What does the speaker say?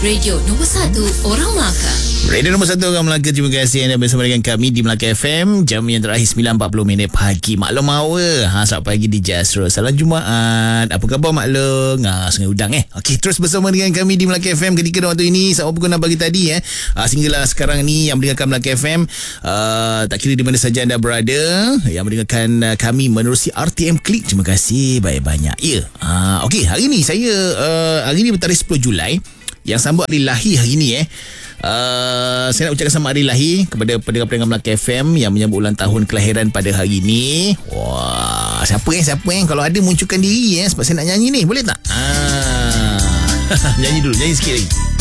Radio nombor 1 Orang Melaka. Radio nombor 1 Orang Melaka. Terima kasih anda bersama dengan kami di Melaka FM. Jam yang terakhir 9.40 pagi. Maklum awal. Selamat pagi di Jasro. Salam Jumaat. Apa khabar maklum? Sungai Udang Okey, terus bersama dengan kami di Melaka FM ketika waktu ini sama pukul 6 pagi tadi sehinggalah sekarang ni yang mendengarkan Melaka FM, tak kira di mana saja anda berada yang mendengarkan kami menerusi RTM Klik. Terima kasih banyak-banyak. Okey, hari ni saya hari ni bertarikh 10 Julai yang sambut hari lahir hari ni saya nak ucapkan selamat hari lahir kepada pendengar-pendengar Melaka FM yang menyambut ulang tahun kelahiran pada hari ni. Wah, siapa kalau ada munculkan diri sebab saya nak nyanyi ni, boleh tak? Nyanyi dulu, nyanyi sikit lagi.